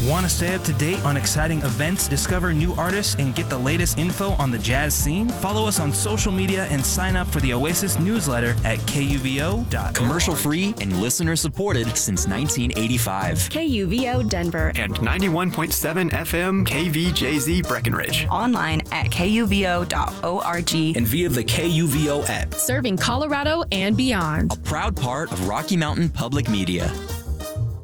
Want to stay up to date on exciting events, discover new artists, and get the latest info on the jazz scene? Follow us on social media and sign up for the Oasis newsletter at kuvo.org. Commercial free and listener supported since 1985. KUVO Denver. And 91.7 FM KVJZ Breckenridge. Online at kuvo.org. And via the KUVO app. Serving Colorado and beyond. A proud part of Rocky Mountain Public Media.